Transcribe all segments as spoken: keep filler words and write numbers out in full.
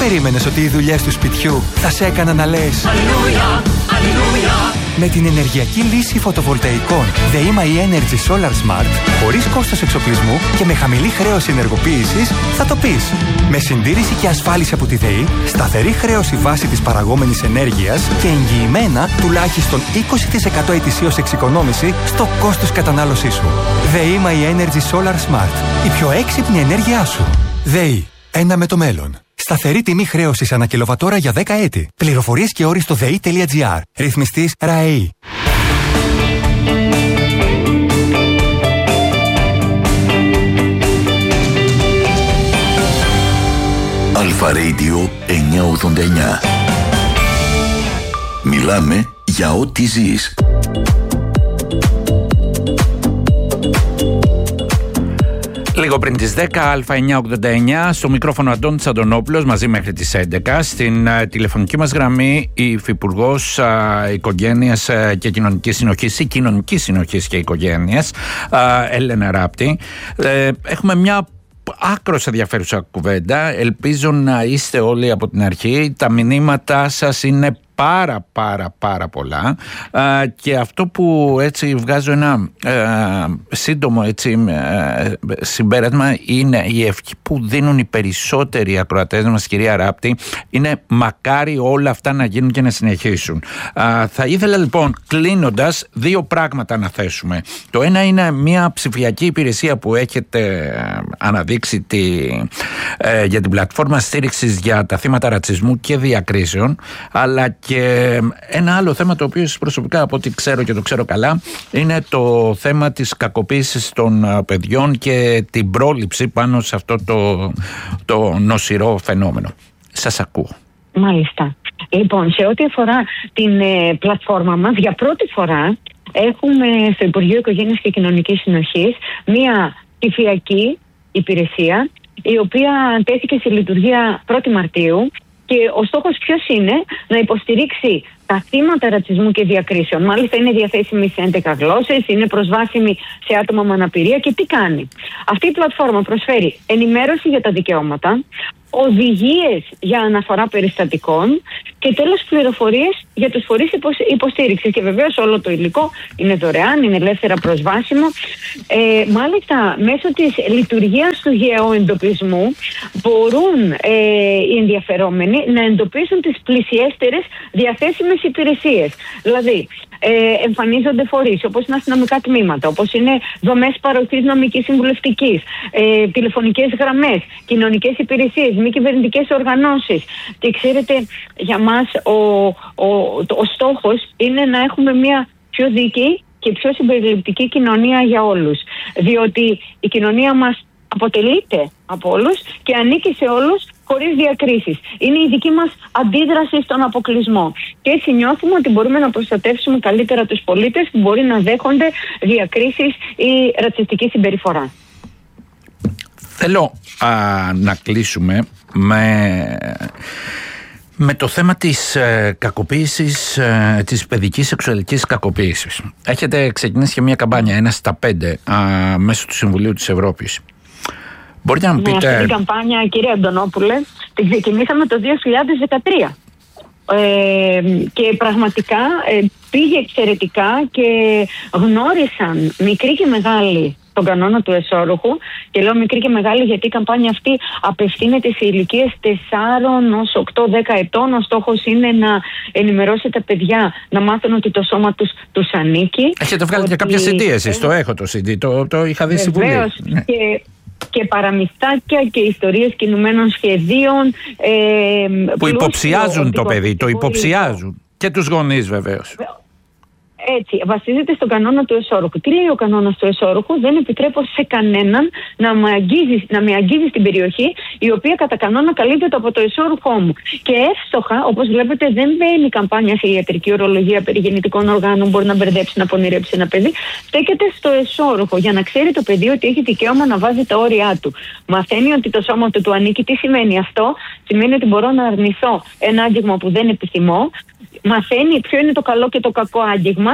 περίμενες ότι οι δουλειές του σπιτιού θα σε έκαναν να λες Αλληλούια, Αλληλούια? Με την ενεργειακή λύση φωτοβολταϊκών ΔΕΗ Energy Solar Smart, χωρίς κόστος εξοπλισμού και με χαμηλή χρέωση ενεργοποίησης, θα το πεις. Με συντήρηση και ασφάλιση από τη ΔΕΗ, σταθερή χρέωση βάση της παραγόμενης ενέργειας και εγγυημένα τουλάχιστον είκοσι τοις εκατό ετησίως εξοικονόμηση στο κόστος κατανάλωσής σου. ΔΕΗ Energy Solar Smart. Η πιο έξυπνη ενέργειά σου. ΔΕΗ. Ένα με το μέλλον. Σταθερή τιμή χρέωσης ανά κιλοβατόρα για δέκα έτη. Πληροφορίες και όροι στο δei τελεία gr. Ρυθμιστής ΡΑΕΗ. Αλφα Radio εννιακόσια ογδόντα εννιά. Μιλάμε για ό,τι ζεις. Λίγο πριν τις δέκα, Αλφα εννιακόσια ογδόντα εννιά, στο μικρόφωνο Αντώνης Αντωνόπουλος, μαζί μέχρι τις έντεκα. Στην uh, τηλεφωνική μας γραμμή η Υφυπουργός uh, Οικογένειας uh, και Κοινωνικής Συνοχής ή Κοινωνικής Συνοχής και Οικογένειας, uh, Έλενα Ράπτη. Uh, έχουμε μια άκρως ενδιαφέρουσα κουβέντα. Ελπίζω να είστε όλοι από την αρχή. Τα μηνύματά σας είναι πάρα πάρα πάρα πολλά α, και αυτό που έτσι βγάζω ένα α, σύντομο έτσι α, συμπέρασμα είναι η ευχή που δίνουν οι περισσότεροι ακροατές μας, κυρία Ράπτη, είναι μακάρι όλα αυτά να γίνουν και να συνεχίσουν. Α, θα ήθελα λοιπόν, κλείνοντας, δύο πράγματα να θέσουμε. Το ένα είναι μια ψηφιακή υπηρεσία που έχετε αναδείξει τη, ε, για την πλατφόρμα στήριξης για τα θύματα ρατσισμού και διακρίσεων, αλλά και ένα άλλο θέμα το οποίο προσωπικά από ό,τι ξέρω και το ξέρω καλά είναι το θέμα της κακοποίησης των παιδιών και την πρόληψη πάνω σε αυτό το, το νοσηρό φαινόμενο. Σας ακούω. Μάλιστα. Λοιπόν, σε ό,τι αφορά την ε, πλατφόρμα μας, για πρώτη φορά έχουμε στο Υπουργείο Οικογένειας και Κοινωνικής Συνοχής μία ψηφιακή υπηρεσία η οποία τέθηκε σε λειτουργία πρώτη Μαρτίου. Και ο στόχος ποιος είναι? Να υποστηρίξει τα θύματα ρατσισμού και διακρίσεων. Μάλιστα είναι διαθέσιμη σε έντεκα γλώσσες, είναι προσβάσιμη σε άτομα με αναπηρία. Και τι κάνει? Αυτή η πλατφόρμα προσφέρει ενημέρωση για τα δικαιώματα, οδηγίες για αναφορά περιστατικών και τέλος πληροφορίες για τους φορείς υποστήριξης. Και βεβαίως όλο το υλικό είναι δωρεάν, είναι ελεύθερα προσβάσιμο. Ε, μάλιστα μέσω της λειτουργίας του γεωεντοπισμού μπορούν ε, οι ενδιαφερόμενοι να εντοπίσουν τις πλησιέστερες διαθέσιμες υπηρεσίες. Δηλαδή Ε, εμφανίζονται φορείς όπως είναι αστυνομικά τμήματα, όπως είναι δομές παροχής νομικής συμβουλευτικής, ε, τηλεφωνικές γραμμές, κοινωνικές υπηρεσίες, μη κυβερνητικές οργανώσεις. Και ξέρετε, για μας ο, ο, ο, ο στόχος είναι να έχουμε μια πιο δίκαιη και πιο συμπεριληπτική κοινωνία για όλους. Διότι η κοινωνία μας αποτελείται από όλους και ανήκει σε όλους χωρίς διακρίσεις. Είναι η δική μας αντίδραση στον αποκλεισμό. Και έτσι νιώθουμε ότι μπορούμε να προστατεύσουμε καλύτερα τους πολίτες που μπορεί να δέχονται διακρίσεις ή ρατσιστική συμπεριφορά. Θέλω α, να κλείσουμε με... με το θέμα της ε, κακοποίησης, ε, της παιδικής σεξουαλικής κακοποίησης. Έχετε ξεκινήσει και μια καμπάνια, ένα στα πέντε, α, μέσω του Συμβουλίου της Ευρώπης. Μπορείτε να μου πείτε... Αυτή την καμπάνια, κύριε Αντωνόπουλε, την ξεκινήσαμε το δύο χιλιάδες δεκατρία. Ε, και πραγματικά ε, πήγε εξαιρετικά και γνώρισαν μικροί και μεγάλοι τον κανόνα του εσώρουχου. Και λέω μικρή και μεγάλη γιατί η καμπάνια αυτή απευθύνεται σε ηλικίες τεσσάρων ως οκτώ δέκα ετών. Ο στόχος είναι να ενημερώσει τα παιδιά να μάθουν ότι το σώμα τους τους ανήκει. Έχετε βγάλει ότι... και κάποια σι ντι εσείς, το έχω το σι ντι, το, το είχα δει στη Βουλή. Και... και παραμυθάκια και ιστορίες κινουμένων σχεδίων ε, που υποψιάζουν το παιδί, το υποψιάζουν και τους γονείς βεβαίως. Έτσι, βασίζεται στον κανόνα του εσώρουχου. Τι λέει ο κανόνας του εσώρουχου? Δεν επιτρέπω σε κανέναν να με αγγίζει, να με αγγίζει στην περιοχή η οποία κατά κανόνα καλύπτεται από το εσώρουχό μου. Και εύστοχα, όπως βλέπετε, δεν μπαίνει καμπάνια σε ιατρική ορολογία περί γεννητικών οργάνων, μπορεί να μπερδέψει, να πονηρέψει ένα παιδί. Στέκεται στο εσώρουχο για να ξέρει το παιδί ότι έχει δικαίωμα να βάζει τα όρια του. Μαθαίνει ότι το σώμα του του ανήκει. Τι σημαίνει αυτό? Σημαίνει ότι μπορώ να αρνηθώ ένα άγγιγμα που δεν επιθυμώ. Μαθαίνει ποιο είναι το καλό και το κακό άγγιγμα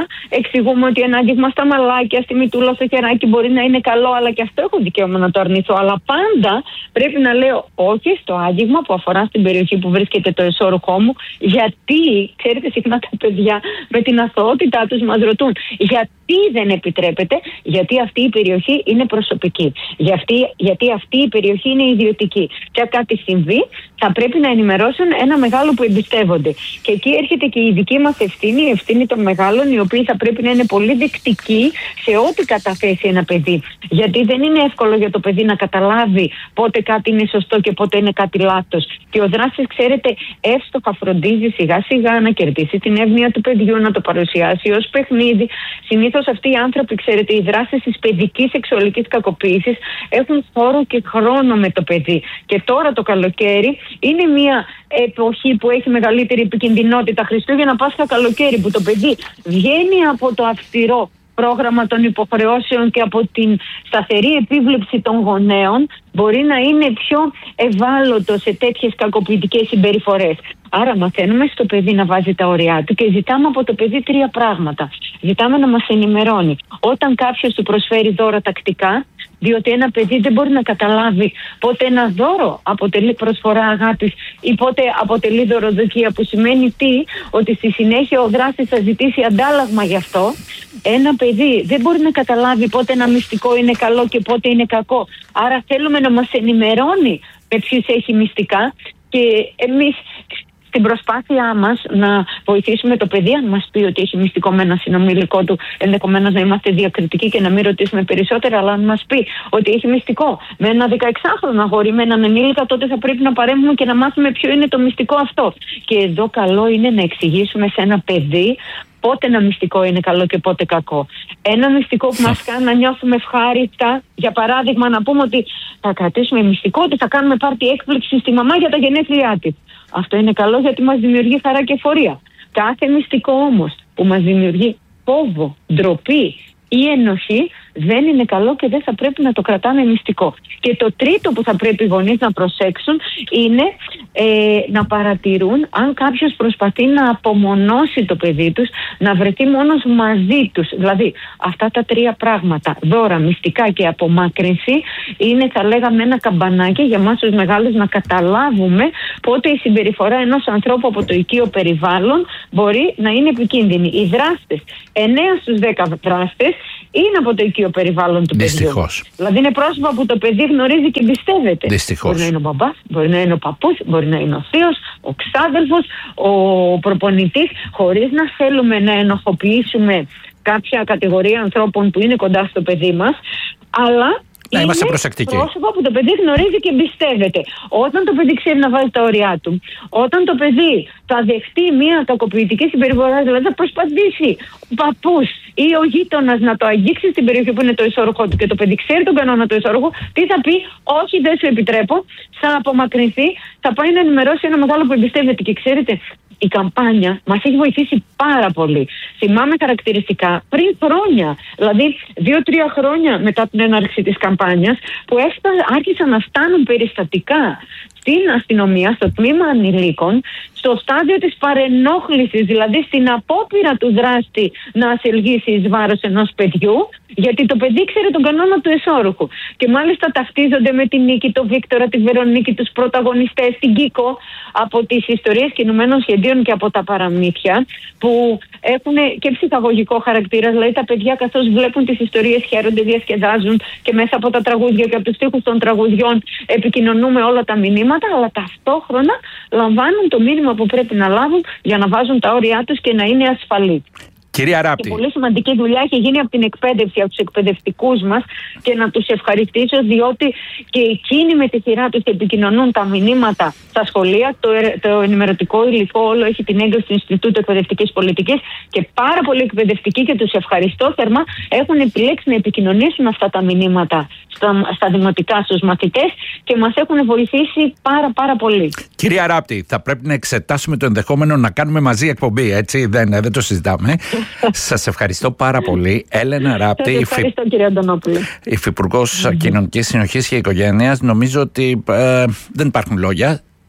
εξηγούμε ότι ένα άγγιγμα στα μαλάκια, στη μητούλα, στο χεράκι μπορεί να είναι καλό, αλλά και αυτό έχω δικαίωμα να το αρνηθώ. Αλλά πάντα πρέπει να λέω όχι στο άγγιγμα που αφορά στην περιοχή που βρίσκεται το εσώρουχό μου, γιατί, ξέρετε, συχνά τα παιδιά με την αθωότητά τους μας ρωτούν γιατί δεν επιτρέπεται, γιατί αυτή η περιοχή είναι προσωπική. Γιατί, γιατί αυτή η περιοχή είναι ιδιωτική. Και αν κάτι συμβεί, θα πρέπει να ενημερώσουν ένα μεγάλο που εμπιστεύονται. Και εκεί έρχεται και η δική μας ευθύνη, η ευθύνη των μεγάλων, οι οποίοι θα πρέπει να είναι πολύ δεκτικοί σε ό,τι καταθέσει ένα παιδί. Γιατί δεν είναι εύκολο για το παιδί να καταλάβει πότε κάτι είναι σωστό και πότε είναι κάτι λάθος. Και ο δράστης, ξέρετε, εύστοχα φροντίζει σιγά σιγά να κερδίσει την εύνοια του παιδιού, να το παρουσιάσει ως παιχνίδι. Συνήθως αυτοί οι άνθρωποι, ξέρετε, οι δράστες της παιδικής σεξουαλικής κακοποίησης έχουν χώρο και χρόνο με το παιδί. Και τώρα το καλοκαίρι είναι μια εποχή που έχει μεγαλύτερη επικινδυνότητα. Χριστούγεννα, Πάσχα, καλοκαίρι, που το παιδί βγαίνει από το αυστηρό πρόγραμμα των υποχρεώσεων και από την σταθερή επίβλεψη των γονέων, μπορεί να είναι πιο ευάλωτο σε τέτοιες κακοποιητικές συμπεριφορές. Άρα μαθαίνουμε στο παιδί να βάζει τα ωριά του και ζητάμε από το παιδί τρία πράγματα. Ζητάμε να μας ενημερώνει όταν κάποιος του προσφέρει δώρα τακτικά, διότι ένα παιδί δεν μπορεί να καταλάβει πότε ένα δώρο αποτελεί προσφορά αγάπης ή πότε αποτελεί δωροδοκία, που σημαίνει τι, ότι στη συνέχεια ο δράστης θα ζητήσει αντάλλαγμα γι' αυτό. Ένα παιδί δεν μπορεί να καταλάβει πότε ένα μυστικό είναι καλό και πότε είναι κακό. Άρα θέλουμε να μας ενημερώνει με ποιους έχει μυστικά, και εμείς στην προσπάθειά μας να βοηθήσουμε το παιδί, αν μας πει ότι έχει μυστικό με ένα συνομιλικό του, ενδεχομένως να είμαστε διακριτικοί και να μην ρωτήσουμε περισσότερα, αλλά αν μας πει ότι έχει μυστικό με ένα δεκαεξάχρονο αγόρι, με έναν ενήλικα, τότε θα πρέπει να παρέμβουμε και να μάθουμε ποιο είναι το μυστικό αυτό. Και εδώ καλό είναι να εξηγήσουμε σε ένα παιδί πότε ένα μυστικό είναι καλό και πότε κακό. Ένα μυστικό που μας κάνει να νιώθουμε ευχάριστα, για παράδειγμα, να πούμε ότι θα κρατήσουμε μυστικό ότι θα κάνουμε πάρτι έκπληξη στη μαμά για τα γενέθλιά της. Αυτό είναι καλό γιατί μας δημιουργεί χαρά και εφορία. Κάθε μυστικό όμως που μας δημιουργεί φόβο, ντροπή ή ενοχή δεν είναι καλό και δεν θα πρέπει να το κρατάμε μυστικό. Και το τρίτο που θα πρέπει οι γονείς να προσέξουν είναι ε, να παρατηρούν αν κάποιος προσπαθεί να απομονώσει το παιδί τους, να βρεθεί μόνος μαζί τους. Δηλαδή αυτά τα τρία πράγματα, δώρα, μυστικά και απομάκρυνση, είναι, θα λέγαμε, ένα καμπανάκι για εμάς τους μεγάλους να καταλάβουμε πότε η συμπεριφορά ενός ανθρώπου από το οικείο περιβάλλον μπορεί να είναι επικίνδυνη. Οι δράστες, εννέα στους δέκα δράστες είναι από το οικείο περιβάλλον του παιδιού. Δυστυχώς. Δηλαδή είναι πρόσωπα που το παιδί γνωρίζει και εμπιστεύεται. Δυστυχώς. Μπορεί να είναι ο μπαμπάς, μπορεί να είναι ο παππούς, μπορεί να είναι ο θείος, ο ξάδελφος, ο προπονητής, χωρίς να θέλουμε να ενοχοποιήσουμε κάποια κατηγορία ανθρώπων που είναι κοντά στο παιδί μας, αλλά να είναι είμαστε προσεκτικοί. Πρόσωπα που το παιδί γνωρίζει και εμπιστεύεται. Όταν το παιδί ξέρει να βάζει τα ωριά του, όταν το παιδί θα δεχτεί μια κακοποιητική συμπεριφορά, δηλαδή θα προσπαθήσει ο παππούς ή ο γείτονας να το αγγίξει στην περιοχή που είναι το εσώρουχό του και το παιδί ξέρει τον κανόνα του εσώρουχου, τι θα πει? Όχι, δεν σου επιτρέπω, θα απομακρυνθεί, θα πάει να ενημερώσει ένα μεγάλο που εμπιστεύεται. Και ξέρετε, η καμπάνια μας έχει βοηθήσει πάρα πολύ. Θυμάμαι χαρακτηριστικά πριν χρόνια, δηλαδή δύο-τρία χρόνια μετά την έναρξη της καμπάνιας, που άρχισαν να φτάνουν περιστατικά στην αστυνομία, στο τμήμα ανηλίκων, στο στάδιο της παρενόχλησης, δηλαδή στην απόπειρα του δράστη να ασελγίσει εις βάρος ενός παιδιού, γιατί το παιδί ξέρει τον κανόνα του εσώρουχου. Και μάλιστα ταυτίζονται με την Νίκη, τον Βίκτορα, τη Βερονίκη, τους πρωταγωνιστές, την Κίκο, από τις ιστορίες κινουμένων σχεδίων και από τα παραμύθια, που έχουν και ψυχαγωγικό χαρακτήρα. Δηλαδή τα παιδιά, καθώς βλέπουν τις ιστορίες, χαίρονται, διασκεδάζουν, και μέσα από τα τραγούδια και από τους στίχους των τραγουδιών επικοινωνούμε όλα τα μηνύματα, αλλά ταυτόχρονα λαμβάνουν το μήνυμα που πρέπει να λάβουν για να βάζουν τα όρια τους και να είναι ασφαλή. Κυρία Ράπτη. Και πολύ σημαντική δουλειά έχει γίνει από την εκπαίδευση, από τους εκπαιδευτικούς μας, και να τους ευχαριστήσω, διότι και εκείνοι με τη σειρά τους επικοινωνούν τα μηνύματα στα σχολεία. Το, το ενημερωτικό υλικό όλο έχει την έγκριση του Ινστιτούτου Εκπαιδευτικής Πολιτικής, και πάρα πολλοί εκπαιδευτικοί, και τους ευχαριστώ θερμά, έχουν επιλέξει να επικοινωνήσουν αυτά τα μηνύματα στα, στα δημοτικά στους μαθητές και μας έχουν βοηθήσει πάρα πάρα πολύ. Κυρία Ράπτη, θα πρέπει να εξετάσουμε το ενδεχόμενο να κάνουμε μαζί εκπομπή, έτσι, δεν, δεν το συζητάμε. Σας ευχαριστώ πάρα πολύ. Έλενα Ράπτη, Σας ευχαριστώ, κύριε Αντωνόπουλε. Υφυπουργός mm-hmm. Κοινωνικής Συνοχής και Οικογένειας. Νομίζω ότι ε, δεν υπάρχουν λόγια.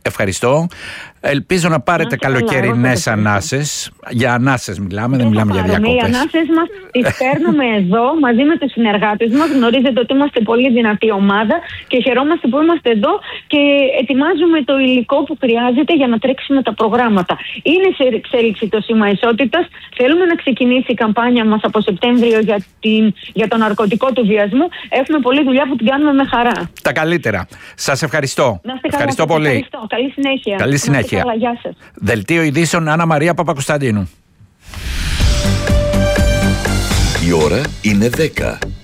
Ευχαριστώ. Ελπίζω να πάρετε καλοκαιρινές ανάσες. Για ανάσες μιλάμε, δεν μιλάμε για διακοπές. Οι ανάσες μας τις παίρνουμε εδώ μαζί με τους συνεργάτες μας. Γνωρίζετε ότι είμαστε πολύ δυνατή ομάδα και χαιρόμαστε που είμαστε εδώ και ετοιμάζουμε το υλικό που χρειάζεται για να τρέξουμε τα προγράμματα. Είναι σε εξέλιξη το σήμα ισότητας. Θέλουμε να ξεκινήσει η καμπάνια μας από Σεπτέμβριο για, την, για το ναρκωτικό του βιασμού. Έχουμε πολλή δουλειά που την κάνουμε με χαρά. Τα καλύτερα. Σας ευχαριστώ. Ευχαριστώ πολύ. Ευχαριστώ. Καλή συνέχεια. Καλή συνέχεια. Καλά, γεια σας. Δελτίο ειδήσεων Άννα Μαρία Παπακοσταντίνου. Η ώρα είναι δέκα.